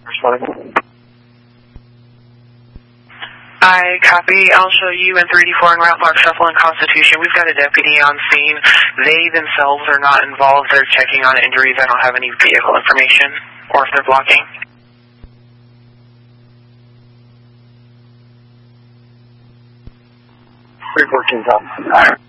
I copy. I'll show you in 3D4 and Route Block Shuffle and Constitution. We've got a deputy on scene. They themselves are not involved. They're checking on injuries. I don't have any vehicle information or if they're blocking. Report 10,000.